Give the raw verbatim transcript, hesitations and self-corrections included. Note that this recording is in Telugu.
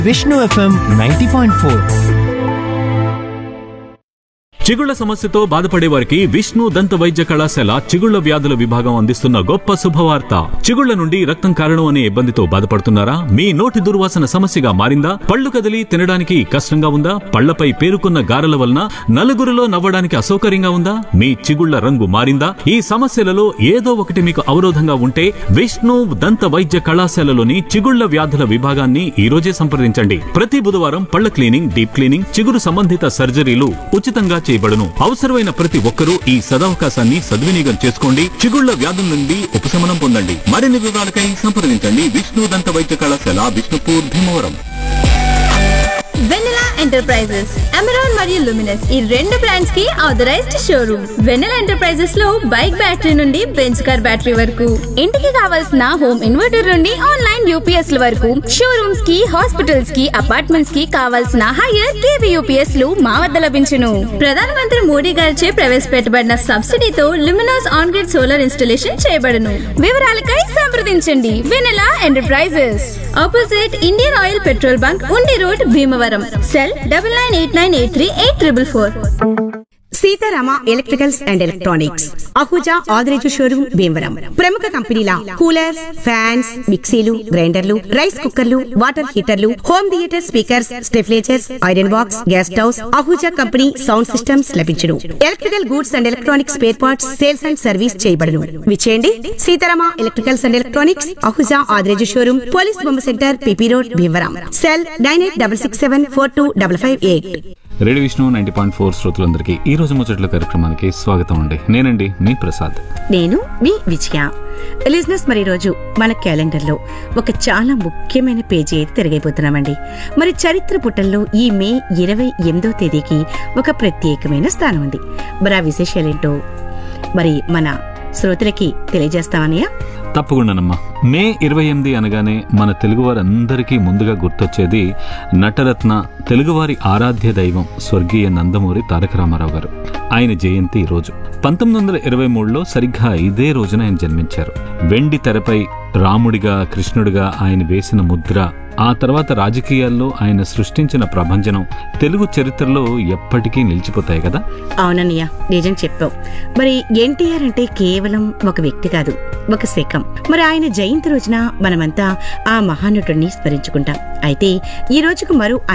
Vishnu FM ninety point four. చిగుళ్ల సమస్యతో బాధపడే వారికి విష్ణు దంత వైద్య కళాశాల చిగుళ్ల వ్యాధుల విభాగం అందిస్తున్న గొప్ప శుభవార్త. చిగుళ్ల నుండి రక్తం కారణం అనే ఇబ్బందితో బాధపడుతున్నారా? మీ నోటి దుర్వాసన సమస్యగా మారిందా? పళ్ళు కదిలి తినడానికి కష్టంగా ఉందా? పళ్లపై పేరుకున్న గారెల వలన నలుగురిలో నవ్వడానికి అసౌకర్యంగా ఉందా? మీ చిగుళ్ల రంగు మారిందా? ఈ సమస్యలలో ఏదో ఒకటి మీకు అవరోధంగా ఉంటే విష్ణు దంత వైద్య కళాశాలలోని చిగుళ్ల వ్యాధుల విభాగాన్ని ఈ రోజే సంప్రదించండి. ప్రతి బుధవారం పళ్ల క్లీనింగ్, డీప్ క్లీనింగ్, చిగురు సంబంధిత సర్జరీలు ఉచితంగా చేయబడును. అవసరమైన ప్రతి ఒక్కరూ ఈ సదవకాశాన్ని సద్వినియోగం చేసుకోండి. చిగుళ్ల వ్యాధుల నుండి ఉపశమనం పొందండి. మరిన్ని వివరాలకై సంప్రదించండి విష్ణు దంత వైద్య కళాశాల, విష్ణుపూర్, భీమవరం. వెన్నెలా ఎంటర్ప్రైజెస్, అమెరాన్ మరియు లుమినస్ ఈ రెండు బ్రాండ్స్ కి ఆథరైజ్డ్ షోరూమ్. వెన్నెలా ఎంటర్ప్రైజెస్ లో బైక్ బ్యాటరీ నుండి బెంచ్ కార్ బ్యాటరీ వరకు, ఇంటికి కావాల్సిన హోమ్ ఇన్వర్టర్ నుండి ఆన్లైన్ యూపీఎస్ ల వరకు, షోరూమ్స్ కి, హాస్పిటల్స్ కి, అపార్ట్మెంట్స్ కి కావాల్సిన హైయర్ కేవీ యూపీఎస్ లు మా వద్ద లభించును. ప్రధానమంత్రి మోడీ గారిచే ప్రవేశపెట్టబడిన సబ్సిడీతో Luminous on grid solar installation చేయబడును. వివరాలకై సంప్రదించండి వెన్నెలా enterprises, opposite Indian oil petrol bunk, ఉండి road, Bhimavaram. Cell double nine eight nine eight three eight triple four. Sitarama electricals and electronics, Ahuja Adireju showroom, Bhimavaram. ప్రముఖ కంపెనీల కూలర్స్, ఫ్యాన్స్, మిక్సీలు, గ్రైండర్లు, రైస్ కుక్కర్లు, water హీటర్లు, home theatre speakers, స్టెఫ్లేచర్స్, iron box, gas stoves, Ahuja company sound systems లభించును. Electrical goods and electronics spare parts sales and service చేయబడును. విచేయండి Sitarama electricals and electronics, Ahuja Adireju showroom, police బొమ్మ centre, PP road, Bhimavaram. Cell nine eight double six seven four two double five eight. Radio Vishnu ninety point four శ్రోతలందరికీ ఈ రోజు ముచ్చట్ల కార్యక్రమానికి స్వాగతం అండి. నేనండి మీ ప్రసాద్. నేను మీ విజయ. లిజనర్స్, మరి రోజు మన క్యాలెండర్ లో ఒక చాలా ముఖ్యమైన పేజీ అయితే తిరగైపోతున్నామండి. మరి చరిత్ర పుటల్లో ఈ మే ఇరవై ఎనిమిదో తేదీకి ఒక ప్రత్యేకమైన స్థానం ఉంది. మరి ఆ విశేషాలేంటో మరి మన శ్రోతలకి తెలియజేస్తామనియా? తప్పకుండానమ్మా. మే ఇరవై ఎనిమిది అనగానే మన తెలుగువారందరికీ ముందుగా గుర్తొచ్చేది నటరత్న, తెలుగువారి ఆరాధ్య దైవం స్వర్గీయ నందమూరి తారక రామారావు గారు. ఆయన జయంతి ఈ రోజు. పంతొమ్మిది వందల ఇరవై మూడులో సరిగ్గా ఇదే రోజున ఆయన జన్మించారు. వెండి తెరపై రాముడిగా, కృష్ణుడిగా ఆయన వేసిన ముద్ర, ఆ తర్వాత రాజకీయాల్లో ఆయన సృష్టించిన ప్రభంజనం తెలుగు చరిత్రలో ఎప్పటికీ నిలిచిపోతాయి కదా. అవునన్నయ్య, నిజం చెప్పావు. మరి ఎన్టీఆర్ అంటే కేవలం ఒక వ్యక్తి కాదు, ఒక శకం. మరి ఆయన జయంతి రోజున మనమంతా ఆ మహానటుడిని స్మరించుకుంటాం. అయితే ఈ రోజుకు మరో